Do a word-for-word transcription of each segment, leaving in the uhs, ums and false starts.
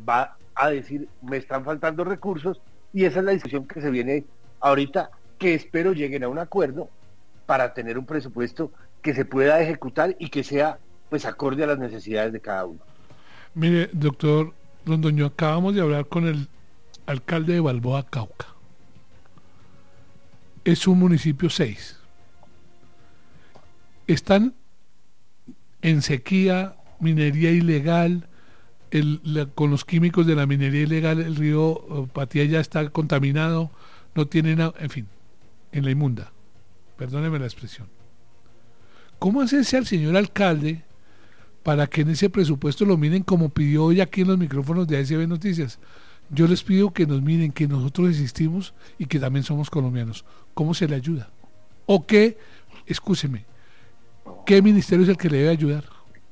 va a decir, me están faltando recursos, y esa es la discusión que se viene ahorita, que espero lleguen a un acuerdo para tener un presupuesto que se pueda ejecutar y que sea pues acorde a las necesidades de cada uno. Mire, doctor Londoño, acabamos de hablar con el alcalde de Balboa, Cauca. Es un municipio seis. Están en sequía, minería ilegal, el, la, con los químicos de la minería ilegal, el río uh, Patía ya está contaminado, no tienen, en fin, en la inmunda. Perdóneme la expresión. ¿Cómo hacerse al señor alcalde para que en ese presupuesto lo miren como pidió hoy aquí en los micrófonos de A S B Noticias? Yo les pido que nos miren, que nosotros existimos y que también somos colombianos. ¿Cómo se le ayuda? O qué, escúcheme, ¿qué ministerio es el que le debe ayudar?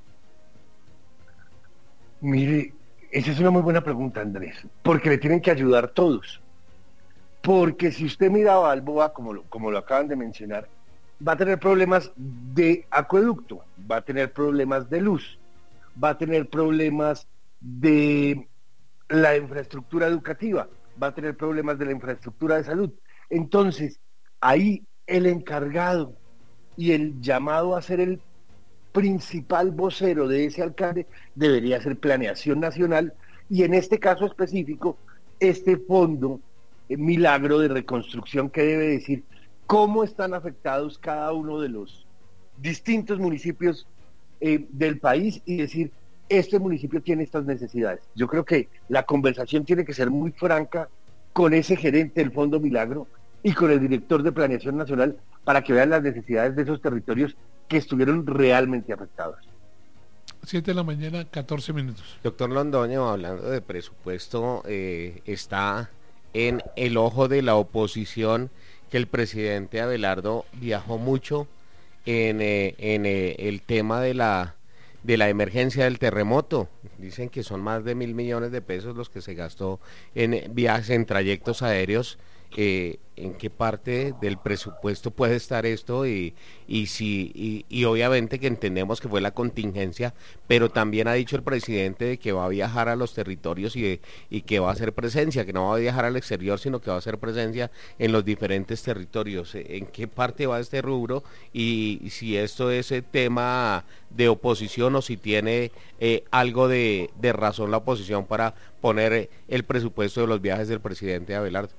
Mire, esa es una muy buena pregunta, Andrés, porque le tienen que ayudar todos. Porque si usted mira a Balboa, como lo, como lo acaban de mencionar, va a tener problemas de acueducto, va a tener problemas de luz, va a tener problemas de la infraestructura educativa, va a tener problemas de la infraestructura de salud. Entonces, ahí el encargado y el llamado a ser el principal vocero de ese alcalde debería ser Planeación Nacional, y en este caso específico, este fondo eh, milagro de reconstrucción, que debe decir cómo están afectados cada uno de los distintos municipios eh, del país, y decir, este municipio tiene estas necesidades. Yo creo que la conversación tiene que ser muy franca con ese gerente del Fondo Milagro y con el director de Planeación Nacional, para que vean las necesidades de esos territorios que estuvieron realmente afectados. siete de la mañana, catorce minutos. Doctor Londoño, hablando de presupuesto, eh, está en el ojo de la oposición que el presidente Abelardo viajó mucho en, eh, en eh, el tema de la de la emergencia del terremoto. Dicen que son más de mil millones de pesos los que se gastó en viajes, en trayectos aéreos. Eh, ¿En qué parte del presupuesto puede estar esto? Y, y, si, y, y obviamente que entendemos que fue la contingencia, pero también ha dicho el presidente de que va a viajar a los territorios y, de, y que va a hacer presencia, que no va a viajar al exterior, sino que va a hacer presencia en los diferentes territorios. ¿En qué parte va este rubro? Y, y si esto es el tema de oposición, o si tiene eh, algo de, de razón la oposición para poner el presupuesto de los viajes del presidente Abelardo.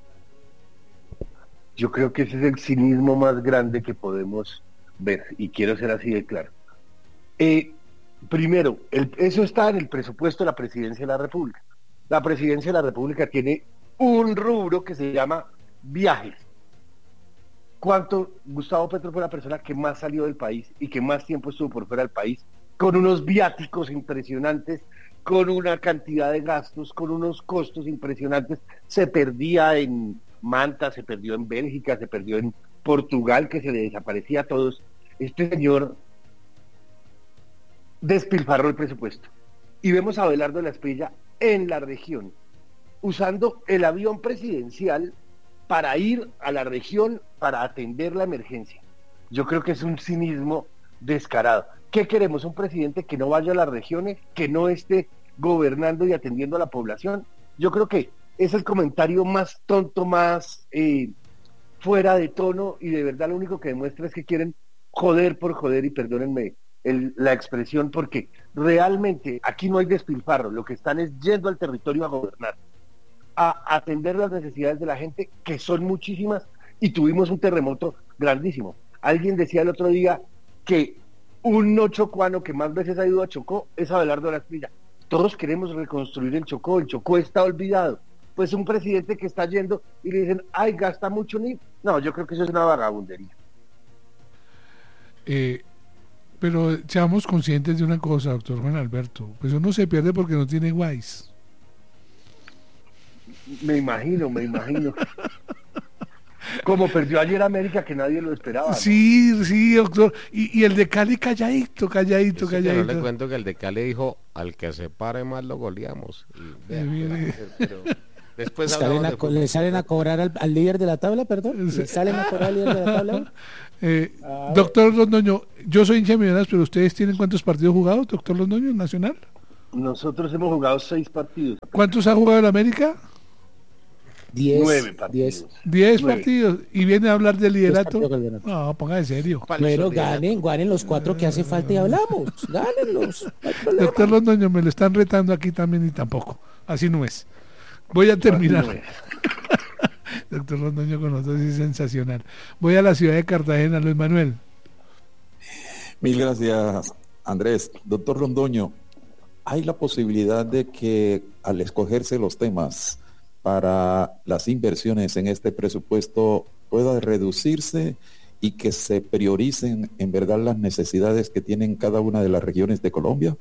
Yo creo que ese es el cinismo más grande que podemos ver, y quiero ser así de claro. Eh, primero, el, eso está en el presupuesto de la Presidencia de la República. La Presidencia de la República tiene un rubro que se llama viajes. ¿Cuánto Gustavo Petro fue la persona que más salió del país y que más tiempo estuvo por fuera del país, con unos viáticos impresionantes, con una cantidad de gastos, con unos costos impresionantes? Se perdía en Manta, se perdió en Bélgica, se perdió en Portugal, que se le desaparecía a todos. Este señor despilfarró el presupuesto. Y vemos a Abelardo de la Espriella en la región, usando el avión presidencial para ir a la región para atender la emergencia. Yo creo que es un cinismo descarado. ¿Qué queremos? ¿Un presidente que no vaya a las regiones, que no esté gobernando y atendiendo a la población? Yo creo que es el comentario más tonto, más eh, fuera de tono, y de verdad lo único que demuestra es que quieren joder por joder, y perdónenme el, la expresión, porque realmente aquí no hay despilfarro. Lo que están es yendo al territorio a gobernar, a atender las necesidades de la gente, que son muchísimas, y tuvimos un terremoto grandísimo. Alguien decía el otro día que un no chocuano que más veces ha ido a Chocó es Abelardo de la Espriella. Todos queremos reconstruir el Chocó, el Chocó está olvidado. Pues un presidente que está yendo y le dicen, ay, gasta mucho ni... No, yo creo que eso es una vagabundería. Eh, pero seamos conscientes de una cosa, doctor Juan Alberto, pues uno se pierde porque no tiene Wise. Me imagino, me imagino. Como perdió ayer América, que nadie lo esperaba, ¿no? Sí, sí, doctor. Y, y el de Cali calladito, calladito, Ese calladito. Que no le cuento que el de Cali dijo, al que se pare más lo goleamos. Y, vea, mire. pero, pero, después ¿Salen a, de ¿Le salen a cobrar al, al líder de la tabla, perdón? ¿Le salen a cobrar al líder de la tabla? eh, doctor Londoño, yo soy hincha de Millonarios, pero ¿ustedes tienen cuántos partidos jugados, doctor Londoño, Nacional? Nosotros hemos jugado seis partidos. ¿Cuántos ha jugado el América? Diez. Nueve partidos. Diez. Diez Nueve. partidos. ¿Y viene a hablar del liderato? partidos del liderato. No, ponga en serio. Pero ganen, ganen los cuatro que hace falta y hablamos. Gánenlos. No hay problema. Doctor Londoño, me lo están retando aquí también y tampoco. Así no es. Voy a terminar. Así no es. Doctor Londoño con nosotros es sensacional. Voy a la ciudad de Cartagena, Luis Manuel. Mil gracias, Andrés. Doctor Londoño, ¿hay la posibilidad de que al escogerse los temas para las inversiones en este presupuesto pueda reducirse y que se prioricen en verdad las necesidades que tienen cada una de las regiones de Colombia?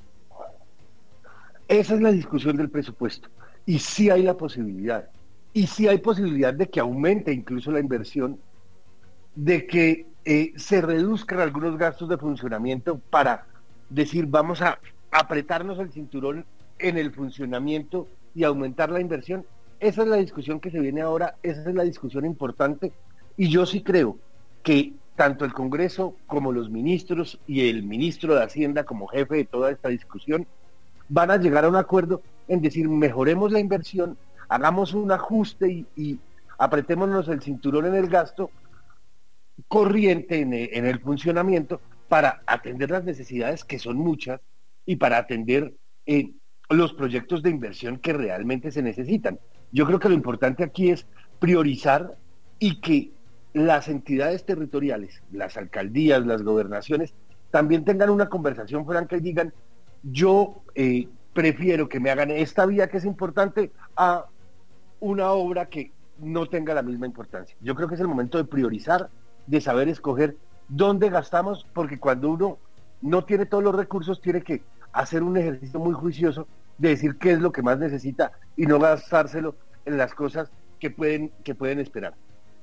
Esa es la discusión del presupuesto. Y sí hay la posibilidad. Y sí hay posibilidad de que aumente incluso la inversión, de que eh, se reduzcan algunos gastos de funcionamiento para decir, vamos a apretarnos el cinturón en el funcionamiento y aumentar la inversión. Esa es la discusión que se viene ahora, esa es la discusión importante. Y yo sí creo que tanto el Congreso como los ministros y el ministro de Hacienda como jefe de toda esta discusión van a llegar a un acuerdo en decir, mejoremos la inversión, hagamos un ajuste y, y apretémonos el cinturón en el gasto corriente, en el, en el funcionamiento, para atender las necesidades, que son muchas, y para atender eh, los proyectos de inversión que realmente se necesitan. Yo creo que lo importante aquí es priorizar y que las entidades territoriales, las alcaldías, las gobernaciones, también tengan una conversación franca y digan, yo eh, prefiero que me hagan esta vía que es importante a una obra que no tenga la misma importancia. Yo creo que es el momento de priorizar, de saber escoger dónde gastamos, porque cuando uno no tiene todos los recursos, tiene que hacer un ejercicio muy juicioso de decir qué es lo que más necesita y no gastárselo en las cosas que pueden, que pueden esperar.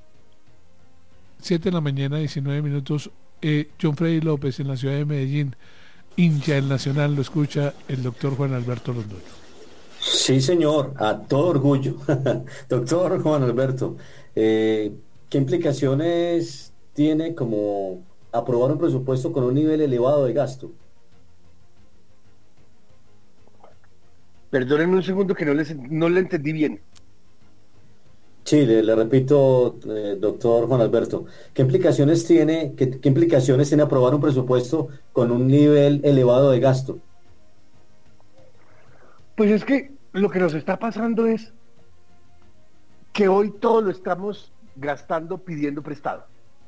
Siete de la mañana, diecinueve minutos. Eh, John Freddy López en la ciudad de Medellín, hincha del Nacional, lo escucha el doctor Juan Alberto Londoño. Sí, señor, a todo orgullo. Doctor Juan Alberto, eh, ¿qué implicaciones tiene como aprobar un presupuesto con un nivel elevado de gasto? Perdónenme un segundo que no les no le entendí bien. Sí, le, le repito, eh, doctor Juan Alberto, ¿qué implicaciones tiene, qué, qué implicaciones tiene aprobar un presupuesto con un nivel elevado de gasto? Pues es que lo que nos está pasando es que hoy todo lo estamos gastando pidiendo prestado.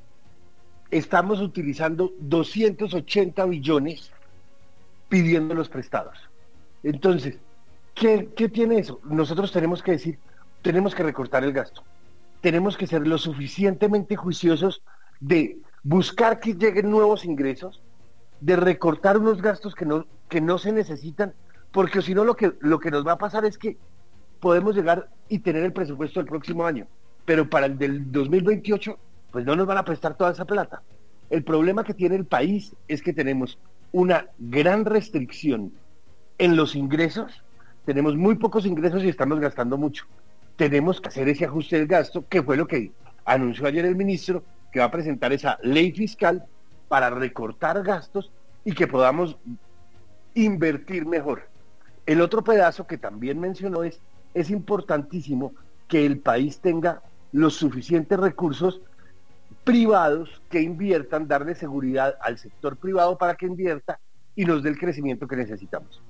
Estamos utilizando doscientos ochenta billones pidiendo los prestados. Entonces, ¿qué, qué tiene eso? Nosotros tenemos que decir, tenemos que recortar el gasto. Tenemos que ser lo suficientemente juiciosos de buscar que lleguen nuevos ingresos, de recortar unos gastos que no, que no se necesitan, porque si no lo que, lo que nos va a pasar es que podemos llegar y tener el presupuesto del próximo año, pero para el del dos mil veintiocho, pues no nos van a prestar toda esa plata. El problema que tiene el país es que tenemos una gran restricción en los ingresos, tenemos muy pocos ingresos y estamos gastando mucho. Tenemos que hacer ese ajuste del gasto, que fue lo que anunció ayer el ministro, que va a presentar esa ley fiscal para recortar gastos y que podamos invertir mejor. El otro pedazo que también mencionó es, es importantísimo que el país tenga los suficientes recursos privados que inviertan, darle seguridad al sector privado para que invierta y nos dé el crecimiento que necesitamos.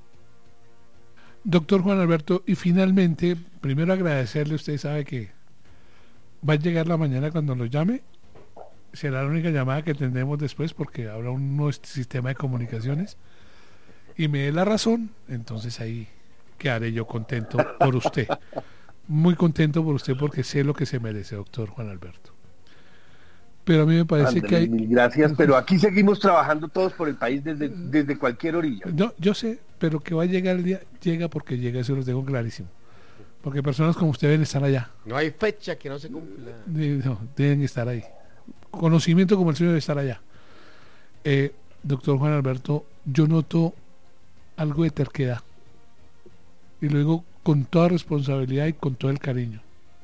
Doctor Juan Alberto, y finalmente, primero agradecerle, usted sabe que va a llegar la mañana cuando lo llame, será la única llamada que tendremos después porque habrá un nuevo sistema de comunicaciones y me dé la razón, entonces ahí quedaré yo contento por usted, muy contento por usted porque sé lo que se merece, doctor Juan Alberto. Pero a mí me parece Andrés, que hay... Mil gracias, pero aquí seguimos trabajando todos por el país desde, desde cualquier orilla. No, yo sé, pero que va a llegar el día, llega porque llega, eso los dejo clarísimo. Porque personas como usted deben estar allá. No hay fecha que no se cumpla. De, no, deben estar ahí. Conocimiento como el suyo debe estar allá. Eh, doctor Juan Alberto, yo noto algo de terquedad. Y lo digo con toda responsabilidad y con todo el cariño.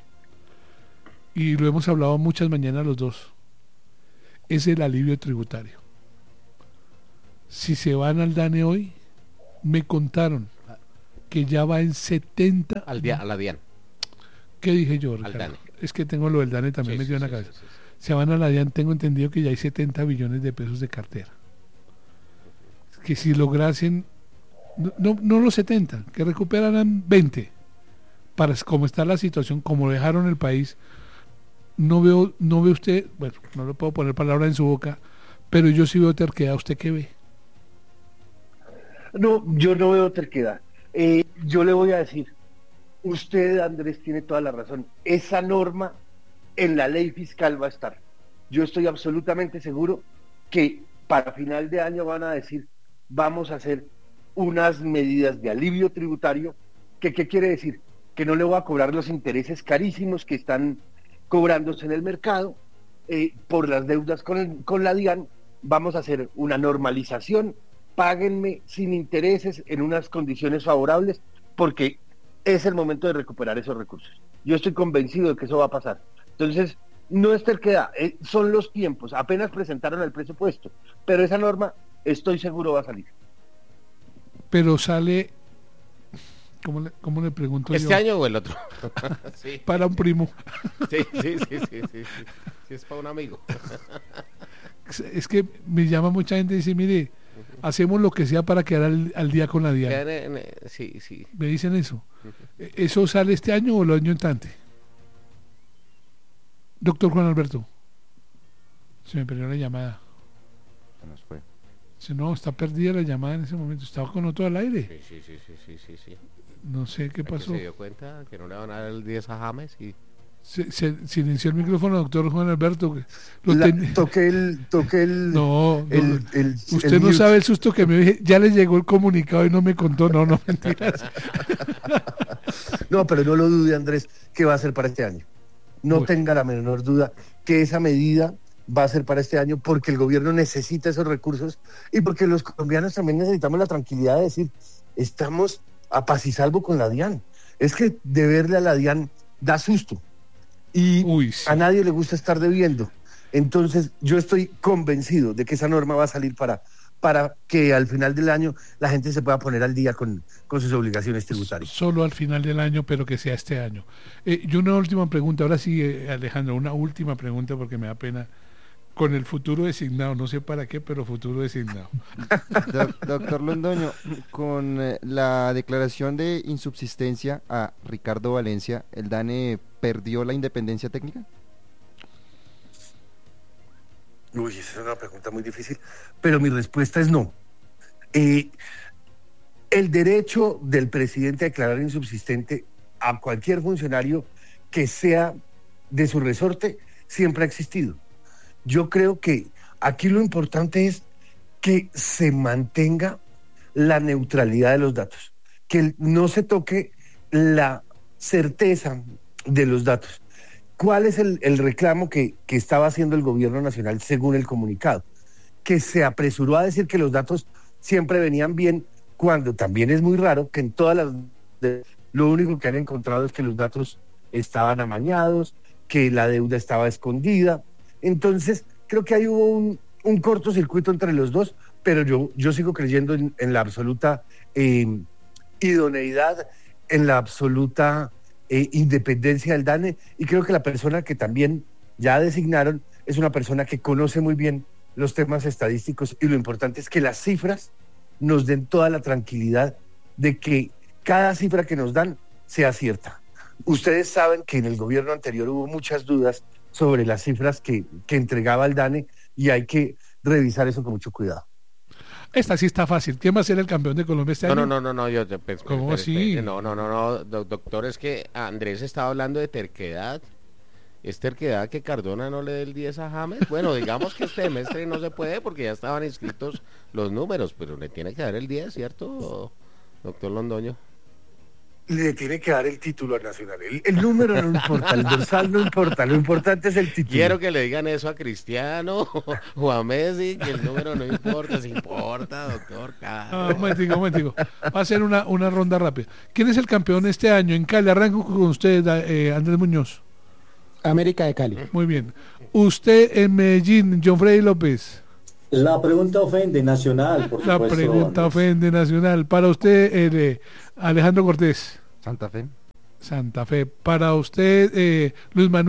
Y lo hemos hablado muchas mañanas los dos. Es el alivio tributario. Si se van al DANE hoy, me contaron que ya va en setenta. Al día, a la DIAN. ¿Qué dije yo, Ricardo? Al DANE. Es que tengo lo del DANE también Sí, me sí, dio en la sí, cabeza. sí, sí, sí. Se van a la DIAN, tengo entendido que ya hay setenta billones de pesos de cartera. Que si lograsen, no, no, no los setenta, que recuperaran veinte, para como está la situación, como dejaron el país, no veo, no ve usted, bueno, no le puedo poner palabra en su boca, pero yo sí veo terquedad. ¿Usted qué ve? No, yo no veo terquedad. Eh, yo le voy a decir, usted, Andrés, tiene toda la razón. Esa norma en la ley fiscal va a estar. Yo estoy absolutamente seguro que para final de año van a decir, vamos a hacer unas medidas de alivio tributario, que ¿qué quiere decir? Que no le voy a cobrar los intereses carísimos que están cobrándose en el mercado eh, por las deudas con, el, con la DIAN. Vamos a hacer una normalización, páguenme sin intereses en unas condiciones favorables, porque es el momento de recuperar esos recursos. Yo estoy convencido de que eso va a pasar. Entonces, no es terquedad, eh, son los tiempos. Apenas presentaron el presupuesto, pero esa norma, estoy seguro, va a salir. Pero sale, ¿cómo le, cómo le pregunto ¿Este yo? año o el otro? Sí. Para un primo. Sí, sí, sí, sí, sí, sí. Sí, es para un amigo. Es que me llama mucha gente y dice, mire, hacemos lo que sea para quedar al, al día con la DIAN. Quedan en- en- Sí, sí. Me dicen eso. ¿Eso sale este año o el año entrante? Doctor Juan Alberto. Se me perdió la llamada. Se nos fue. Dice, no, está perdida la llamada en ese momento. Estaba con otro al aire. Sí, sí, sí, sí, sí, sí. No sé qué ¿Qué pasó. se dio cuenta que no le van a dar el diez a James? Y... Se, se silenció el micrófono, doctor Juan Alberto. que Lo La- ten- toqué el, toqué el, No, no, el, el- usted el no mute. sabe el susto que me dije. Ya le llegó el comunicado y no me contó. No, no, mentiras. No, pero no lo dude, Andrés, que va a ser para este año. No Bueno. tenga la menor duda que esa medida va a ser para este año, porque el gobierno necesita esos recursos y porque los colombianos también necesitamos la tranquilidad de decir, estamos a paz y salvo con la DIAN. Es que deberle a la DIAN da susto y Uy, sí. a nadie le gusta estar debiendo. Entonces yo estoy convencido de que esa norma va a salir para, para que al final del año la gente se pueda poner al día con, con sus obligaciones tributarias. Solo al final del año, pero que sea este año. Eh, y una última pregunta, ahora sí, eh, Alejandro, una última pregunta porque me da pena. Con el futuro designado, no sé para qué, pero futuro designado. Doc- doctor Londoño, con eh, la declaración de insubsistencia a Ricardo Valencia, ¿el DANE perdió la independencia técnica? Uy, esa es una pregunta muy difícil, pero mi respuesta es no. Eh, el derecho del presidente a declarar insubsistente a cualquier funcionario que sea de su resorte siempre ha existido. Yo creo que aquí lo importante es que se mantenga la neutralidad de los datos, que no se toque la certeza de los datos. ¿Cuál es el, el reclamo que, que estaba haciendo el gobierno nacional según el comunicado? Que se apresuró a decir que los datos siempre venían bien, cuando también es muy raro que en todas las... de- lo único que han encontrado es que los datos estaban amañados, que la deuda estaba escondida. Entonces, creo que ahí hubo un, un cortocircuito entre los dos, pero yo, yo sigo creyendo en, en la absoluta eh, idoneidad, en la absoluta eh, independencia del DANE, y creo que la persona que también ya designaron es una persona que conoce muy bien los temas estadísticos, y lo importante es que las cifras nos den toda la tranquilidad de que cada cifra que nos dan sea cierta. Ustedes saben que en el gobierno anterior hubo muchas dudas sobre las cifras que, que entregaba el DANE, y hay que revisar eso con mucho cuidado. Esta sí está fácil. ¿Quién va a ser el campeón de Colombia este No, año? no, no, no, no, yo te pues, ¿Cómo espere, así? espere, No, no, no, no, do- doctor, es que Andrés estaba hablando de terquedad. ¿Es terquedad que Cardona no le dé el diez a James? Bueno, digamos que este semestre no se puede porque ya estaban inscritos los números, pero le tiene que dar el diez, ¿cierto, doctor Londoño? Le tiene que dar el título al Nacional. El, el número no importa, el dorsal no importa, lo importante es el título. Quiero que le digan eso a Cristiano o a Messi, que el número no importa, si importa, doctor. Ah, un momentico, un momentico. Va a ser una, una ronda rápida. ¿Quién es el campeón este año en Cali? Arranco con usted, eh, Andrés Muñoz. América de Cali. Muy bien. Usted en Medellín, John Freddy López. La pregunta ofende, Nacional, por La supuesto. pregunta Andrés. ofende, Nacional. Para usted, eh, eh, Alejandro Cortés, Santa Fe. Santa Fe. Para usted, eh, Luis Manuel.